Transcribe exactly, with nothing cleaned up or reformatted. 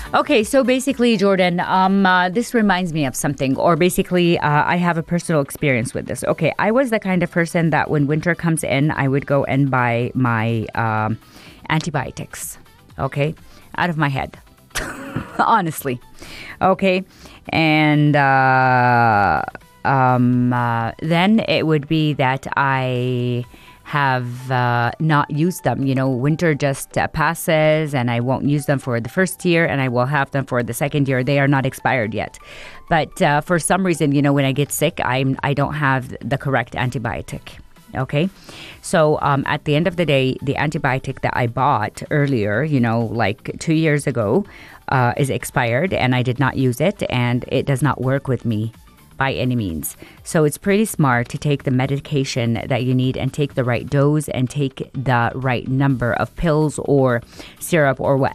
Okay, so basically, Jordan, um, uh, this reminds me of something, or basically, uh, I have a personal experience with this. Okay, I was the kind of person that when winter comes in, I would go and buy my um, antibiotics, okay, out of my head, honestly, okay, and uh, um, uh, then it would be that I have uh, not used them. You know, winter just uh, passes and I won't use them for the first year and I will have them for the second year. They are not expired yet. But uh, for some reason, you know, when I get sick, I'm, I don't have the correct antibiotic. Okay. So um, at the end of the day, the antibiotic that I bought earlier, you know, like two years ago, uh, is expired and I did not use it and it does not work with me by any means. So it's pretty smart to take the medication that you need and take the right dose and take the right number of pills or syrup or what